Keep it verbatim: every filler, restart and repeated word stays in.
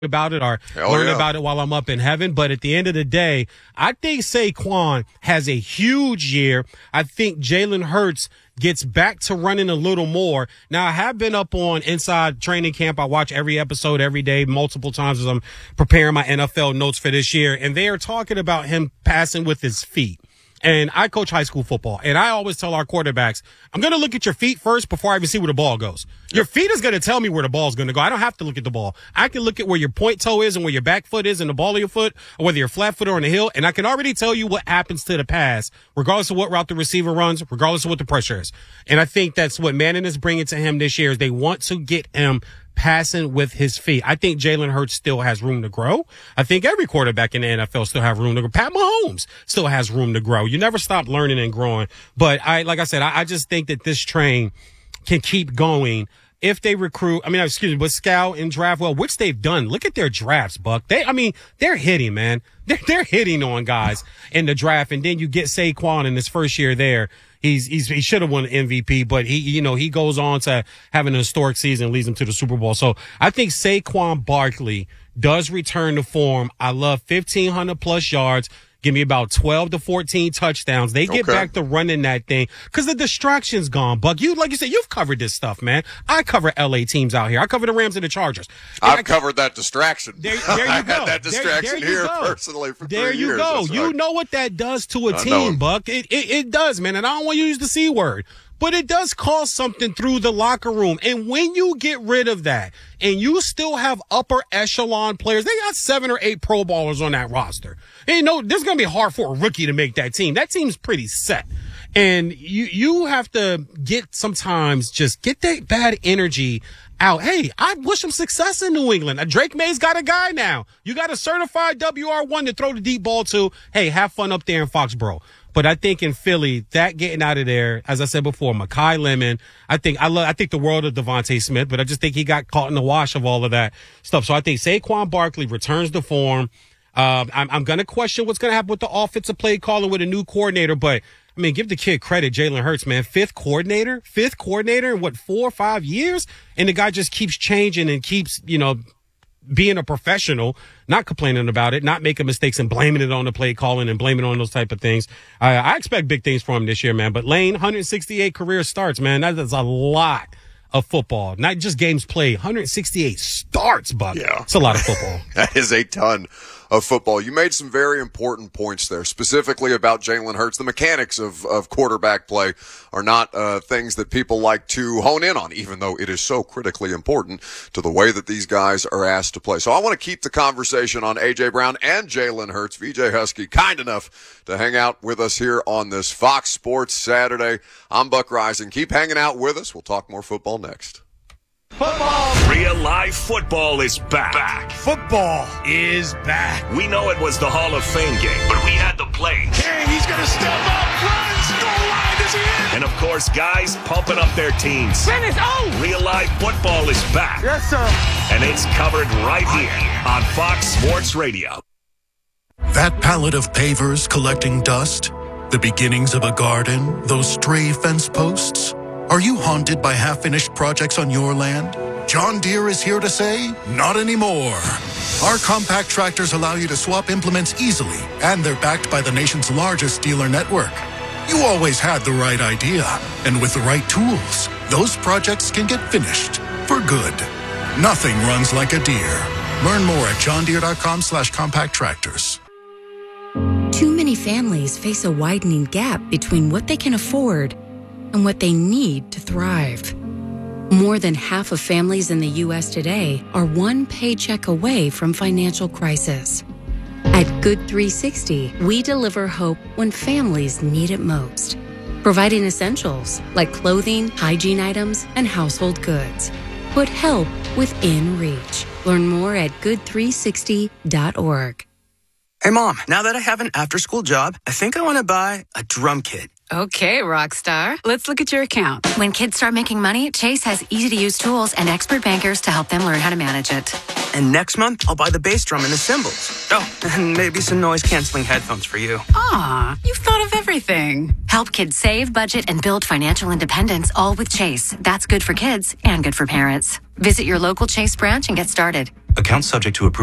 about it or Hell learn yeah. about it while I'm up in heaven. But at the end of the day, I think Saquon has a huge year. I think Jalen Hurts gets back to running a little more. Now, I have been up on Inside Training Camp. I watch every episode every day, multiple times as I'm preparing my N F L notes for this year. And they are talking about him passing with his feet. And I coach high school football, and I always tell our quarterbacks, I'm going to look at your feet first before I even see where the ball goes. Your feet is going to tell me where the ball is going to go. I don't have to look at the ball. I can look at where your point toe is and where your back foot is and the ball of your foot, or whether you're flat foot or on the hill, and I can already tell you what happens to the pass, regardless of what route the receiver runs, regardless of what the pressure is. And I think that's what Manning is bringing to him this year is they want to get him passing with his feet. I think Jalen Hurts still has room to grow. I think every quarterback in the N F L still have room to grow. Pat Mahomes still has room to grow. You never stop learning and growing. But I, like I said, I, I just think that this train can keep going if they recruit. I mean, excuse me, but scout and draft well, which they've done. Look at their drafts, Buck. They, I mean, they're hitting, man. They're, they're hitting on guys in the draft. And then you get Saquon in his first year there. He's, he's, he should have won the M V P, but he, you know, he goes on to have an historic season, leads him to the Super Bowl. So I think Saquon Barkley does return to form. I love fifteen hundred plus yards. Give me about twelve to fourteen touchdowns. They get Okay. back to running that thing because the distraction's gone. Buck, you, like you said, you've covered this stuff, man. I cover L A teams out here. I cover the Rams and the Chargers. I've I, covered that distraction. There, there you I go. had that There- distraction there you here go. personally for There three you years. go. That's You right. know what that does to a I know team, it. Buck. It, it it does, man. And I don't want to use the C word, but it does cause something through the locker room. And when you get rid of that, and you still have upper echelon players, they got seven or eight Pro Bowlers on that roster. And you know, this is going to be hard for a rookie to make that team. That team's pretty set. And you, you have to get sometimes just get that bad energy out. Hey, I wish him success in New England. Uh, Drake May's got a guy now. You got a certified W R one to throw the deep ball to. Hey, have fun up there in Foxborough. But I think in Philly, that getting out of there, as I said before, Mekhi Lemon, I think I love, I think the world of Devontae Smith, but I just think he got caught in the wash of all of that stuff. So I think Saquon Barkley returns to form. Um, I'm, I'm going to question what's going to happen with the offensive play calling with a new coordinator, but I mean, give the kid credit, Jalen Hurts, man. Fifth coordinator, fifth coordinator in what, four or five years? And the guy just keeps changing and keeps, you know, being a professional, not complaining about it, not making mistakes and blaming it on the play calling and blaming it on those type of things. I, I expect big things from him this year, man. But Lane, one hundred sixty-eight career starts, man. That is a lot of football, not just games played. one hundred sixty-eight starts, Buck. Yeah. It's a lot of football. That is a ton of football. You made some very important points there, specifically about Jalen Hurts. The mechanics of, of quarterback play are not uh, things that people like to hone in on, even though it is so critically important to the way that these guys are asked to play. So I want to keep the conversation on A J. Brown and Jalen Hurts. V J Husky, kind enough to hang out with us here on this Fox Sports Saturday. I'm Buck Rising. Keep hanging out with us. We'll talk more football next. Football. Real live football is back. back. Football is back. We know it was the Hall of Fame game, but we had the play. King, he's going to step up, runs, goal line, is he in? And of course, guys pumping up their teams. Finish, oh! Real live football is back. Yes, sir. And it's covered right here on Fox Sports Radio. That pallet of pavers collecting dust, the beginnings of a garden, those stray fence posts. Are you haunted by half-finished projects on your land? John Deere is here to say, not anymore. Our compact tractors allow you to swap implements easily, and they're backed by the nation's largest dealer network. You always had the right idea, and with the right tools, those projects can get finished for good. Nothing runs like a Deere. Learn more at johndeere.com slash compact tractors. Too many families face a widening gap between what they can afford and what they need to thrive. More than half of families in the U S today are one paycheck away from financial crisis. At Good three sixty, we deliver hope when families need it most, providing essentials like clothing, hygiene items, and household goods. Put help within reach. Learn more at good three sixty dot org. Hey, Mom, now that I have an after-school job, I think I want to buy a drum kit. Okay, rock star. Let's look at your account. When kids start making money, Chase has easy-to-use tools and expert bankers to help them learn how to manage it. And next month, I'll buy the bass drum and the cymbals. Oh, and maybe some noise-canceling headphones for you. Aw, you've thought of everything. Help kids save, budget, and build financial independence, all with Chase. That's good for kids and good for parents. Visit your local Chase branch and get started. Account subject to approval.